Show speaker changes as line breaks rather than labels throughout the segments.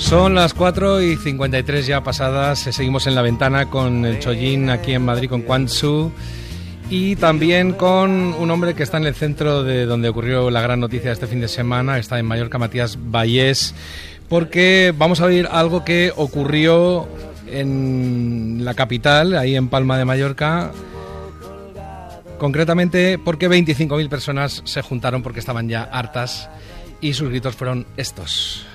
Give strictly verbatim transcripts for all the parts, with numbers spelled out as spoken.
Son las cuatro y cincuenta y tres ya pasadas, seguimos en La Ventana con el Chollín aquí en Madrid con Quang Tzu y también con un hombre que está en el centro de donde ocurrió la gran noticia de este fin de semana, está en Mallorca, Matías Vallés, porque vamos a oír algo que ocurrió en la capital, ahí en Palma de Mallorca, concretamente porque veinticinco mil personas se juntaron porque estaban ya hartas y sus gritos fueron estos.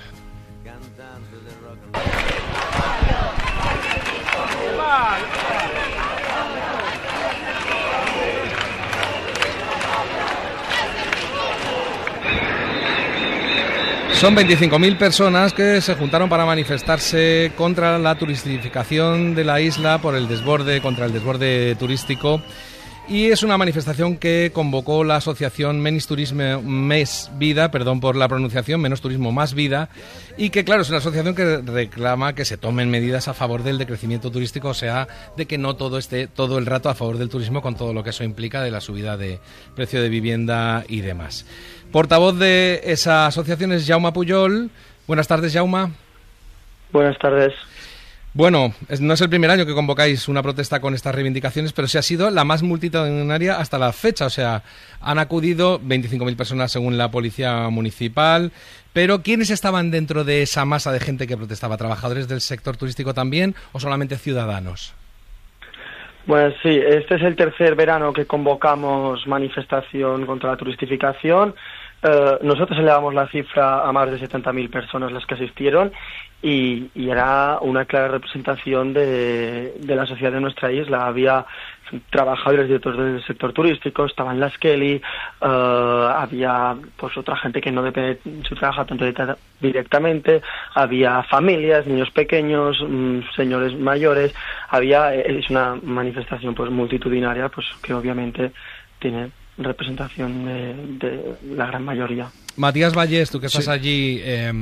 Son veinticinco mil personas que se juntaron para manifestarse contra la turistificación de la isla por el desborde, contra el desborde turístico. Y es una manifestación que convocó la asociación Menos Turismo Més Vida, perdón por la pronunciación, Menos Turismo Más Vida, y que claro, es una asociación que reclama que se tomen medidas a favor del decrecimiento turístico, o sea, de que no todo esté todo el rato a favor del turismo con todo lo que eso implica de la subida de precio de vivienda y demás. Portavoz de esa asociación es Jaume Pujol. Buenas tardes, Jaume.
Buenas tardes.
Bueno, no es el primer año que convocáis una protesta con estas reivindicaciones, pero sí ha sido la más multitudinaria hasta la fecha. O sea, han acudido veinticinco mil personas según la Policía Municipal. Pero ¿quiénes estaban dentro de esa masa de gente que protestaba? ¿Trabajadores del sector turístico también o solamente ciudadanos?
Bueno, sí, este es el tercer verano que convocamos manifestación contra la turistificación. Eh, nosotros elevamos la cifra a más de setenta mil personas las que asistieron y, y era una clara representación de, de la sociedad de nuestra isla. Había trabajadores directos del sector turístico, estaban las Kelly, eh, había pues otra gente que no depende de su trabajo tanto directamente, había familias, niños pequeños, mmm, señores mayores, había es una manifestación pues multitudinaria pues que obviamente tiene representación de, de la gran mayoría.
Matías Vallés, tú que estás
sí.
allí, eh,